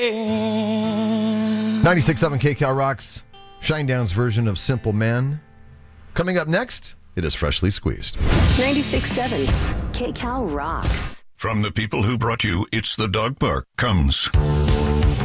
96.7 KCal rocks Shinedown's version of Simple Man. Coming up next, it is Freshly Squeezed. 96.7 KCal rocks. From the people who brought you It's the Dog Park comes